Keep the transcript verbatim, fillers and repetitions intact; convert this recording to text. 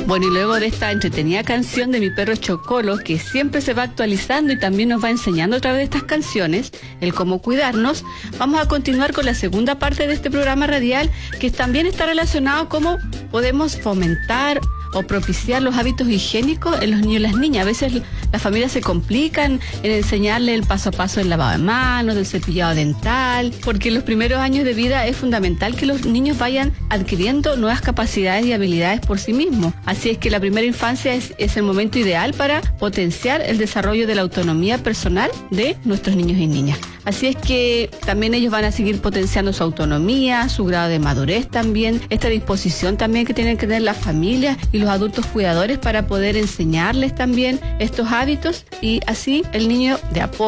Bueno, y luego de esta entretenida canción de Mi Perro Chocolo, que siempre se va actualizando y también nos va enseñando a través de estas canciones el cómo cuidarnos, vamos a continuar con la segunda parte de este programa radial, que también está relacionado a cómo podemos fomentar o propiciar los hábitos higiénicos en los niños y las niñas. A veces las familias se complican en enseñarle el paso a paso del lavado de manos, del cepillado dental, porque en los primeros años de vida es fundamental que los niños vayan adquiriendo nuevas capacidades y habilidades por sí mismos. Así es que la primera infancia es, es el momento ideal para potenciar el desarrollo de la autonomía personal de nuestros niños y niñas. Así es que también ellos van a seguir potenciando su autonomía, su grado de madurez también, esta disposición también que tienen que tener las familias y los adultos cuidadores para poder enseñarles también estos hábitos, y así el niño de a poco